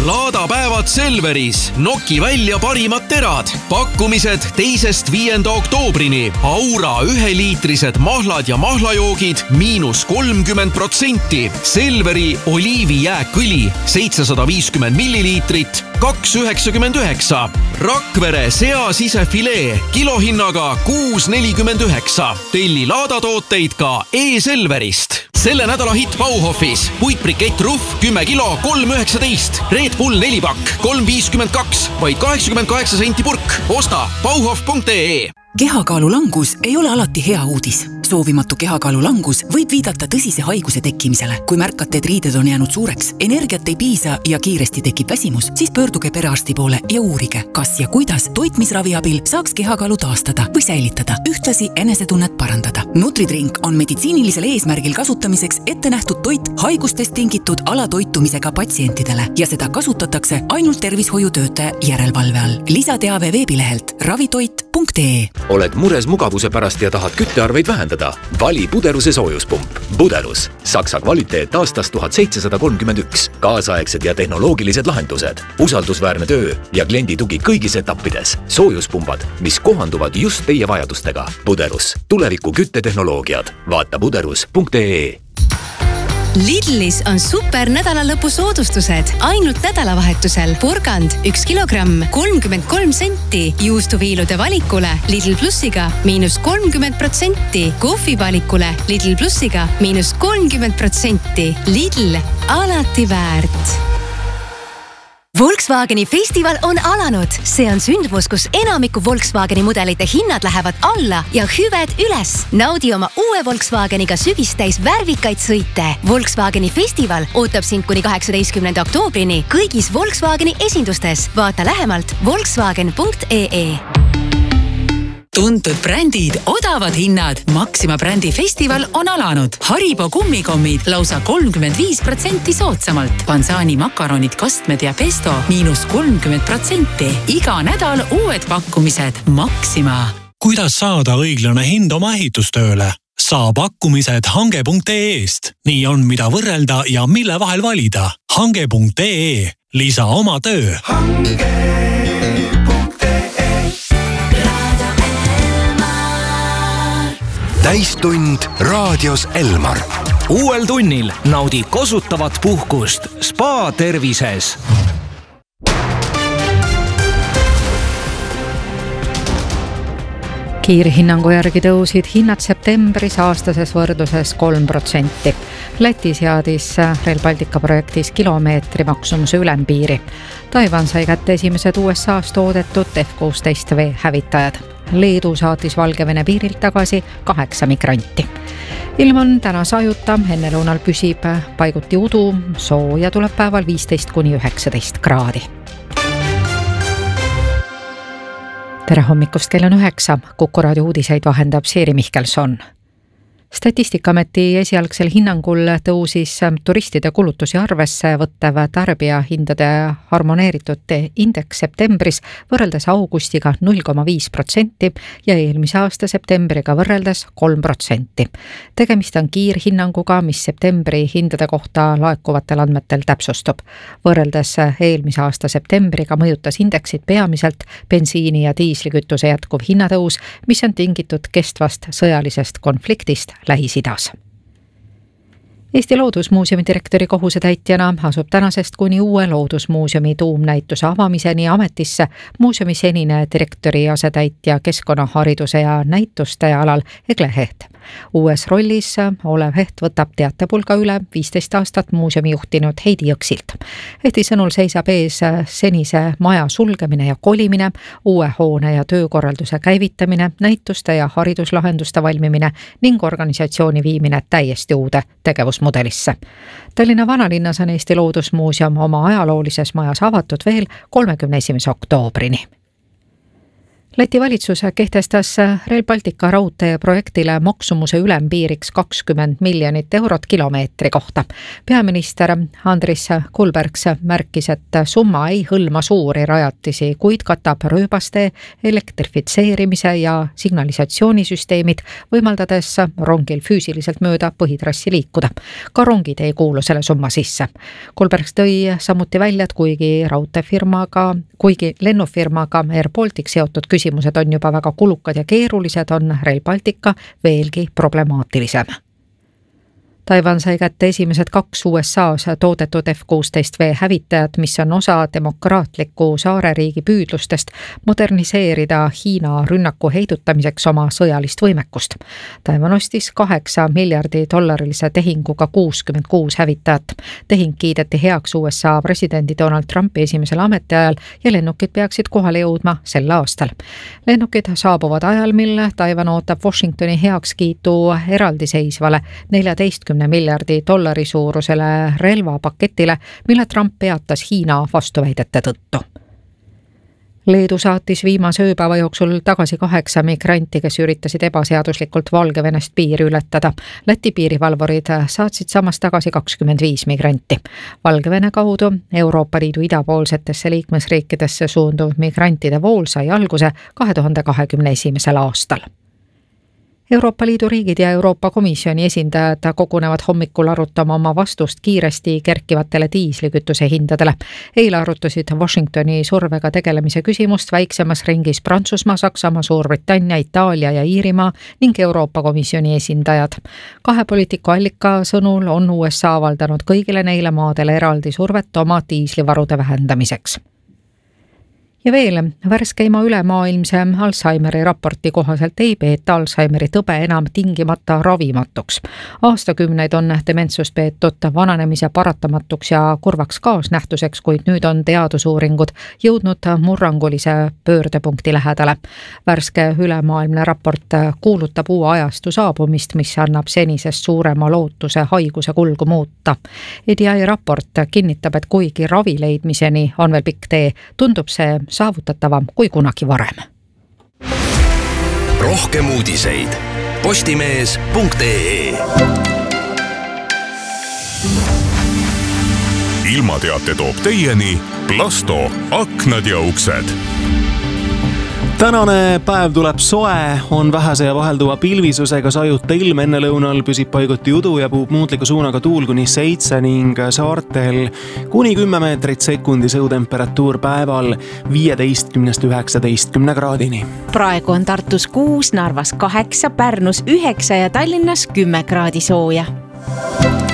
Laadapäevad Selveris. Noki välja parimad terad. Pakkumised 2.–5. oktoobrini. Aura 1-liitrised mahlad ja mahlajoogid –30%. Selveri oliivijääkõli 750 milliliitrit 2,99. Rakvere seasisefilee kilohinnaga 6,49. Telli laadatooteid ka e-Selverist. Selle nädala hitt Bauhofis. Puitbrikett Ruff 10 kilo 3,19. Red Bull 4-pakk 3,52. Vaid 88 senti purk. Osta bauhof.ee. Kehakaalu langus ei ole alati hea uudis. Soovimatu kehakaalu langus võib viidata tõsise haiguse tekkimisele. Kui märkate, et riided on jäänud suureks, energiat ei piisa ja kiiresti tekib väsimus, siis pöörduge perearsti poole ja uurige, kas ja kuidas toitmisravi abil saaks kehakaalu taastada või säilitada, ühtlasi enesetunnet parandada. Nutridrink on meditsiinilisel eesmärgil kasutamiseks ette nähtud toit haigustest tingitud alatoitumisega patsientidele ja seda kasutatakse ainult tervishoiutöötaja järelevalve all. Lisateave veebilehelt ravitoit.ee. Oled mures mugavuse pärast ja tahad küttearveid vähendada? Vali Buderuse soojuspump. Buderus. Saksa kvaliteet aastast 1731. Kaasaegsed ja tehnoloogilised lahendused. Usaldusväärne töö ja kliendi tugi kõigis etappides. Soojuspumbad, mis kohanduvad just teie vajadustega. Buderus. Tuleviku küttetehnoloogiad. Vaata buderus.ee. Lidlis on super nädalalõpu soodustused. Ainult nädalavahetusel porgand 1 kilogramm 33 senti. Juustuviilude valikule Lidl Plussiga –30%. Kohvi valikule Lidl Plussiga –30%. Lidl, alati väärt. Volkswageni festival on alanud. See on sündmus, kus enamiku Volkswageni mudelite hinnad lähevad alla ja hüved üles. Naudi oma uue Volkswageniga sügistäis värvikaid sõite. Volkswageni festival ootab sind kuni 18. oktoobrini kõigis Volkswageni esindustes. Vaata lähemalt volkswagen.ee. Tuntud brändid, odavad hinnad. Maxima brändi festival on alanud. Haribo kummikommid lausa 35% soodsamalt. Pansani makaronid, kastmed ja pesto –30%. Iga nädal uued pakkumised. Maxima. Kuidas saada õiglane hind oma ehitustööle? Saa pakkumised hange.ee-st. Nii on, mida võrrelda ja mille vahel valida. Hange.ee. Lisa oma töö. Täistund raadios Elmar. Uuel tunnil naudi kosutavat puhkust Spa tervises. Kiirhinnangu järgi tõusid hinnad septembris aastases võrdluses 3%. Läti seadis Rail Baltica projektis kilomeetri maksumuse ülempiiri. Taiwan sai kätte esimesed USA's toodetud F-16V hävitajad. Leedu saatis Valgevene piirilt tagasi 8 migranti. Ilm on täna sajuta, enne lõunal püsib paiguti udu, sooja tuleb päeval 15–19 kraadi. Tere hommikust, kell on 9. Kuku raadio uudiseid vahendab Siiri Mihkelson. Statistikaameti esialgsel hinnangul tõusis turistide kulutusi arvesse võttev tarbijahindade harmoneeritud indeks septembris võrreldes augustiga 0,5% ja eelmise aasta septembriga võrreldes 3%. Tegemist on kiirhinnanguga, mis septembri hindade kohta laekuvatel andmetel täpsustub. Võrreldes eelmise aasta septembriga mõjutas indeksit peamiselt bensiini ja diislikütuse jätkuv hinnatõus, mis on tingitud kestvast sõjalisest konfliktist Lähis-Idas. Eesti Loodusmuuseumi direktori kohusetäitjana asub tänasest kuni uue Loodusmuuseumi tuumnäituse avamiseni ametisse muuseumi senine direktori asetäitja keskkonnahariduse ja näituste alal Egle Heht. Uues rollis olev Heht võtab teatepulga üle 15 aastat muuseumi juhtinud Heidi Jõksilt. Hehti sõnul seisab ees senise maja sulgemine ja kolimine, uue hoone ja töökorralduse käivitamine, näituste ja hariduslahenduste valmimine ning organisatsiooni viimine täiesti uude tegevusmudelisse. Tallinna vanalinnas on Eesti Loodusmuuseum oma ajaloolises majas avatud veel 31. oktoobrini. Läti valitsus kehtestas Rail Baltica raudtee projektile maksumuse ülempiiriks 20 miljonit eurot kilomeetri kohta. Peaminister Andris Kulbergs märkis, et summa ei hõlma suuri rajatisi, kuid katab rööbaste elektrifitseerimise ja signalisatsioonisüsteemid, võimaldades rongil füüsiliselt mööda põhitrassi liikuda. Ka rongid ei kuulu selle summa sisse. Kulbergs tõi samuti välja, et kuigi lennufirmaga Air Baltic seotud küsimused on juba väga kulukad ja keerulised, on Rail Baltica veelgi problemaatilisem. Taiwan sai kätte esimesed 2 USA-s toodetud F-16V hävitajat, mis on osa demokraatliku saareriigi püüdlustest moderniseerida Hiina rünnaku heidutamiseks oma sõjalist võimekust. Taiwan ostis $8 miljardi tehinguga 66 hävitajat. Tehing kiideti heaks USA presidendi Donald Trumpi esimesel ametiajal ja lennukid peaksid kohale jõudma sel aastal. Lennukid saabuvad ajal, mil Taiwan ootab Washingtoni heakskiitu eraldiseisvale 14 miljardi dollari suurusele relvapaketile, mille Trump peatas Hiina vastuväidete tõttu. Leedu saatis viimase ööpäeva jooksul tagasi 8 migranti, kes üritasid ebaseaduslikult Valgevenest piiri ületada. Läti piirivalvurid saatsid samas tagasi 25 migranti. Valgevene kaudu Euroopa Liidu idapoolsetesse liikmesriikidesse suunduv migrantide vool sai alguse 2021. aastal. Euroopa Liidu riigid ja Euroopa Komisjoni esindajad kogunevad hommikul arutama oma vastust kiiresti kerkivatele diislikütuse hindadele. Eile arutasid Washingtoni survega tegelemise küsimust väiksemas ringis Prantsusmaa, Saksamaa, Suurbritannia, Itaalia ja Iirimaa ning Euroopa Komisjoni esindajad. 2 poliitiku allika sõnul on USA avaldanud kõigile neile maadele eraldi survet oma diislivarude vähendamiseks. Ja veel, värskeima ülemaailmse Alzheimeri raporti kohaselt ei peeta Alzheimeri tõbe enam tingimata ravimatuks. Aastakümneid on dementsust peetud vananemise paratamatuks ja kurvaks kaasnähtuseks, kuid nüüd on teadusuuringud jõudnud murrangulise pöördepunkti lähedale. Värske ülemaailmne raport kuulutab uue ajastu saabumist, mis annab senisest suurema lootuse haiguse kulgu muuta. EDI raport kinnitab, et kuigi ravi leidmiseni on veel pikk tee, tundub see saavutatavam kui kunagi varem. Rohkem uudiseid postimees.ee. Ilmateate toob teieni Plasto aknad ja uksed. Tänane päev tuleb soe, on vähese ja vahelduva pilvisusega sajuta ilm, ennelõunal püsib paiguti udu ja puhub muutliku suunaga tuul kuni 7 ning saartel kuni 10 meetrit sekundis, õhutemperatuur päeval 15–19 kraadini. Praegu on Tartus 6, Narvas 8, Pärnus 9 ja Tallinnas 10 kraadi sooja.